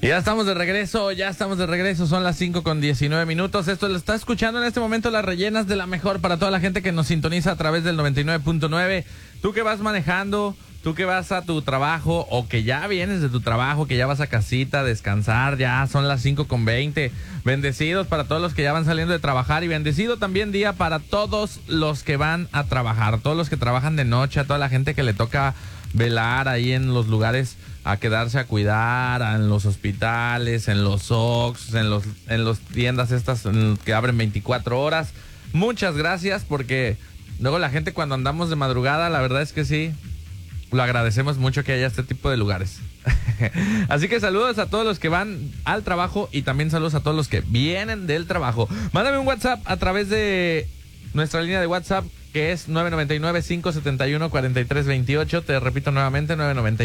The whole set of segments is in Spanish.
Y ya estamos de regreso, son las 5:19. Esto lo está escuchando en este momento Las Rellenas de la Mejor para toda la gente que nos sintoniza a través del 99.9. Tú que vas manejando, tú que vas a tu trabajo o que ya vienes de tu trabajo, que ya vas a casita a descansar, ya son las 5:20. Bendecidos para todos los que ya van saliendo de trabajar y bendecido también día para todos los que van a trabajar, todos los que trabajan de noche, a toda la gente que le toca velar ahí en los lugares, a quedarse a cuidar, en los hospitales, en los Oxxos, en los tiendas estas que abren 24 horas. Muchas gracias, porque luego la gente cuando andamos de madrugada, la verdad es que sí, lo agradecemos mucho que haya este tipo de lugares. Así que saludos a todos los que van al trabajo y también saludos a todos los que vienen del trabajo. Mándame un WhatsApp a través de nuestra línea de WhatsApp, que es 999-571-4328. Te repito nuevamente,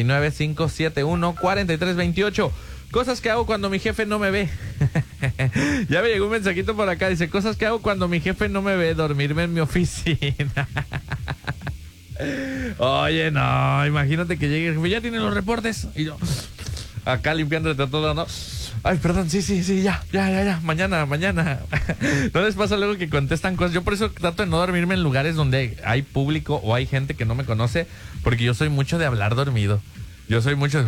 999-571-4328. Cosas que hago cuando mi jefe no me ve. Ya me llegó un mensajito por acá, dice: cosas que hago cuando mi jefe no me ve, dormirme en mi oficina. Oye, no, imagínate que llegue el jefe, ya tiene los reportes, y yo acá limpiando de todo, ¿no? Ay, perdón, sí, ya, mañana. ¿No les pasa luego que contestan cosas? Yo por eso trato de no dormirme en lugares donde hay público o hay gente que no me conoce, porque yo soy mucho de hablar dormido. Yo soy mucho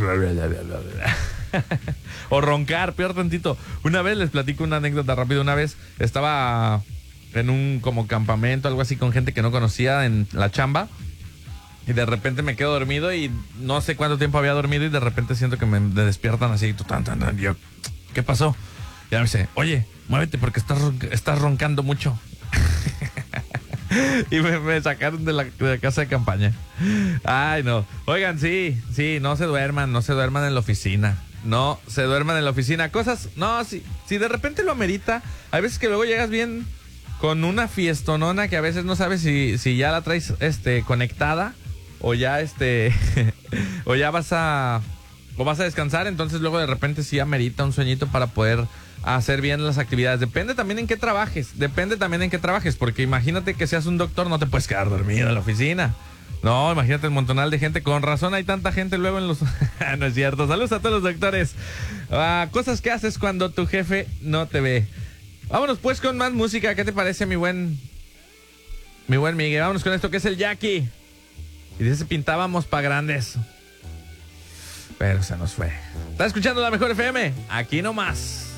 o roncar, peor tantito. Una vez les platico una anécdota rápido. Una vez estaba en un como campamento, algo así, con gente que no conocía en la chamba. Y de repente me quedo dormido y no sé cuánto tiempo había dormido y de repente siento que me despiertan así. Y yo, ¿qué pasó? Y me dice: oye, muévete porque estás roncando mucho. Y me sacaron de la casa de campaña. Ay, no. Oigan, sí, no se duerman en la oficina. No se duerman en la oficina. Cosas, no, si de repente lo amerita. Hay veces que luego llegas bien con una fiestonona que a veces no sabes si ya la traes conectada o ya o ya vas a descansar. Entonces luego de repente sí amerita un sueñito para poder hacer bien las actividades. Depende también en qué trabajes, porque imagínate que seas un doctor, no te puedes quedar dormido en la oficina. No, imagínate el montonal de gente. Con razón hay tanta gente luego en los... No es cierto. Saludos a todos los doctores. Cosas que haces cuando tu jefe no te ve. Vámonos pues con más música. ¿Qué te parece, mi buen Miguel? Vámonos con esto que es el Jackie. Y dice: pintábamos pa' grandes, pero se nos fue. ¿Estás escuchando La Mejor FM? Aquí nomás.